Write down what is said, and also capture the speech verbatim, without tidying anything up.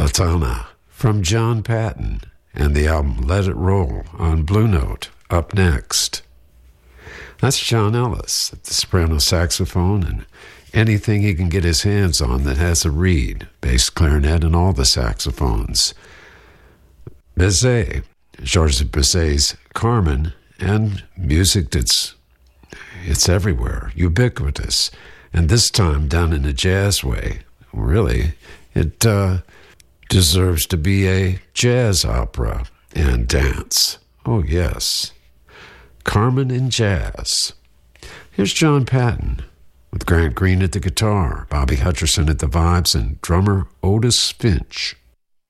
Latana from John Patton and the album Let It Roll on Blue Note up next. That's John Ellis at the soprano saxophone and anything he can get his hands on that has a reed, bass clarinet, and all the saxophones. Bizet, Georges Bizet's Carmen, and music that's it's everywhere, ubiquitous, and this time done in a jazz way. Really, it uh, deserves to be a jazz opera and dance. Oh, yes. Carmen in jazz. Here's John Patton with Grant Green at the guitar, Bobby Hutcherson at the vibes, and drummer Otis Finch.